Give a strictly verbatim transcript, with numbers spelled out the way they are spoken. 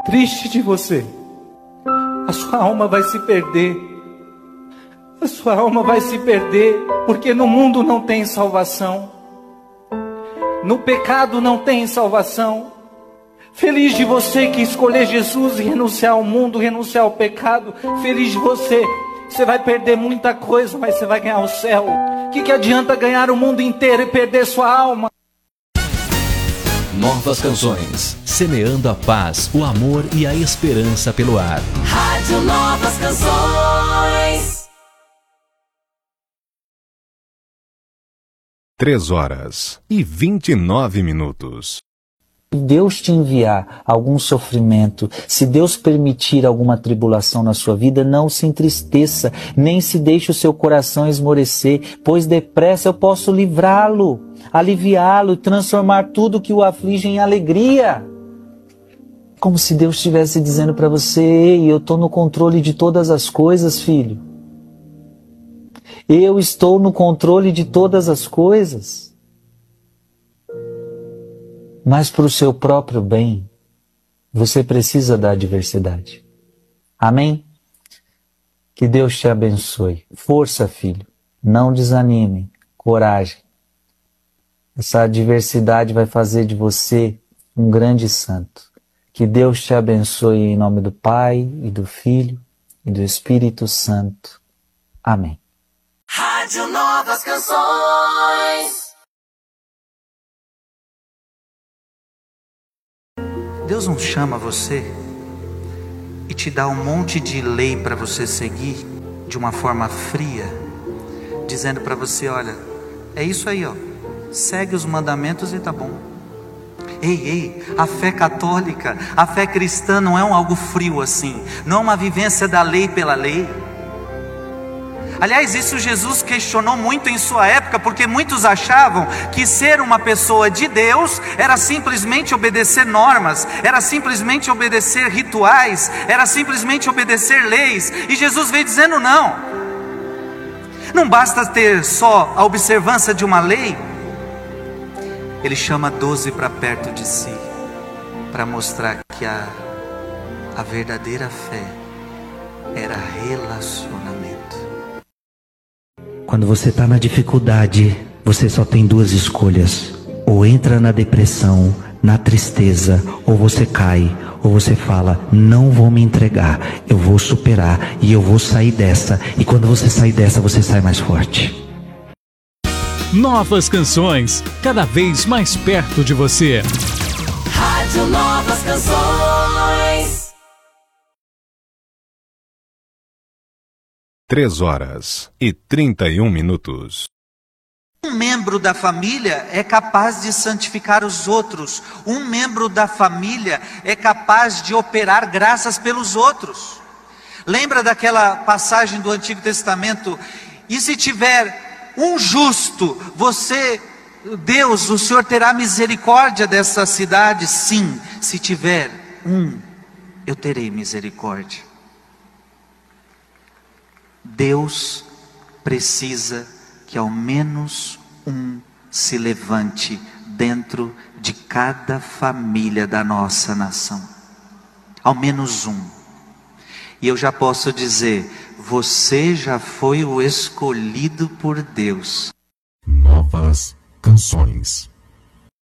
triste de você. A sua alma vai se perder. A sua alma vai se perder, porque no mundo não tem salvação. No pecado não tem salvação. Feliz de você que escolher Jesus e renunciar ao mundo, renunciar ao pecado. Feliz de você. Você vai perder muita coisa, mas você vai ganhar o céu. O que, que adianta ganhar o mundo inteiro e perder sua alma? Novas canções, semeando a paz, o amor e a esperança pelo ar. Rádio Novas Canções. Três horas e vinte e nove minutos. Se Deus te enviar algum sofrimento, se Deus permitir alguma tribulação na sua vida, não se entristeça, nem se deixe o seu coração esmorecer, pois depressa eu posso livrá-lo, aliviá-lo e transformar tudo que o aflige em alegria. Como se Deus estivesse dizendo para você: ei, eu estou no controle de todas as coisas, filho. Eu estou no controle de todas as coisas. Mas para o seu próprio bem, você precisa da adversidade. Amém? Que Deus te abençoe. Força, filho. Não desanime. Coragem. Essa adversidade vai fazer de você um grande santo. Que Deus te abençoe em nome do Pai, e do Filho, e do Espírito Santo. Amém. Rádio Novas Canções. Deus não chama você e te dá um monte de lei para você seguir de uma forma fria, dizendo para você: olha, é isso aí, ó, segue os mandamentos e tá bom. Ei, ei, a fé católica, a fé cristã não é um algo frio assim, não é uma vivência da lei pela lei. Aliás, isso Jesus questionou muito em sua época, porque muitos achavam que ser uma pessoa de Deus era simplesmente obedecer normas, era simplesmente obedecer rituais, era simplesmente obedecer leis. E Jesus veio dizendo: não, não basta ter só a observância de uma lei. Ele chama doze para perto de si, para mostrar que a, a verdadeira fé era relacionamento. Quando você está na dificuldade, você só tem duas escolhas: ou entra na depressão, na tristeza, ou você cai, ou você fala: não vou me entregar, eu vou superar e eu vou sair dessa. E quando você sair dessa, você sai mais forte. Novas canções, cada vez mais perto de você. Rádio Novas Canções. Três horas e trinta e um minutos. Um membro da família é capaz de santificar os outros. Um membro da família é capaz de operar graças pelos outros. Lembra daquela passagem do Antigo Testamento? E se tiver um justo, você, Deus, o Senhor terá misericórdia dessa cidade? Sim, se tiver um, eu terei misericórdia. Deus precisa que ao menos um se levante dentro de cada família da nossa nação. Ao menos um. E eu já posso dizer: você já foi o escolhido por Deus. Novas canções.